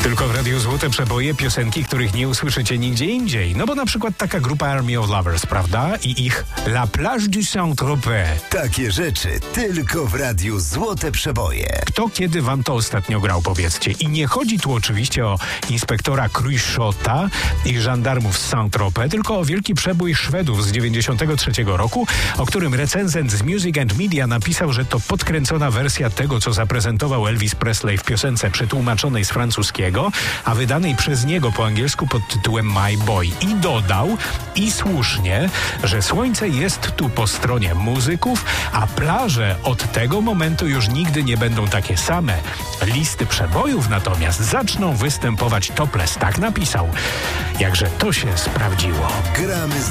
Tylko w Radiu Złote Przeboje piosenki, których nie usłyszycie nigdzie indziej. No bo na przykład taka grupa Army of Lovers, prawda? I ich La Plage du Saint-Tropez. Takie rzeczy tylko w Radiu Złote Przeboje. Kto kiedy wam to ostatnio grał, powiedzcie? I nie chodzi tu oczywiście o inspektora Cruchota i żandarmów z Saint-Tropez, tylko o wielki przebój Szwedów z 93 roku, o którym recenzent z Music and Media napisał, że to podkręcona wersja tego, co zaprezentował Elvis Presley w piosence przetłumaczonej z francuskiego, a wydanej przez niego po angielsku pod tytułem My Boy. I dodał, i słusznie, że słońce jest tu po stronie muzyków, a plaże od tego momentu już nigdy nie będą takie same. Listy przebojów natomiast zaczną występować topless, tak napisał. Jakże to się sprawdziło. Gramy